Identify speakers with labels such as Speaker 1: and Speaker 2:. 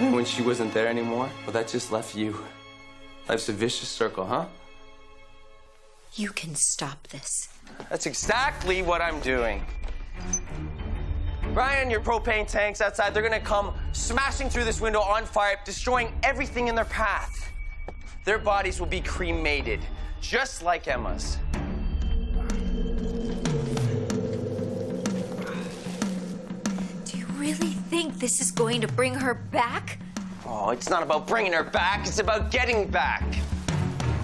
Speaker 1: And when she wasn't there anymore, well, that just left you. Life's a vicious circle, huh?
Speaker 2: You can stop this.
Speaker 1: That's exactly what I'm doing. Ryan, your propane tanks outside, they're gonna come smashing through this window on fire, destroying everything in their path. Their bodies will be cremated, just like Emma's.
Speaker 2: Do you really think this is going to bring her back?
Speaker 1: Oh, it's not about bringing her back, it's about getting back.